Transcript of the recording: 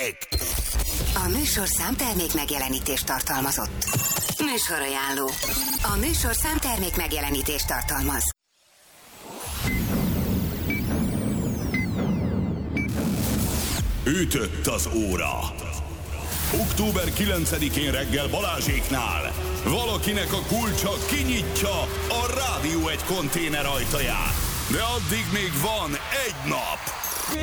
Tessék! A műsor számtermék megjelenítést tartalmazott. Műsorajánló. A műsor számtermék megjelenítést tartalmaz. Ütött az óra. Október 9-én reggel Balázséknál valakinek a kulcsa kinyitja a Rádió 1 konténer ajtaját. De addig még van egy nap.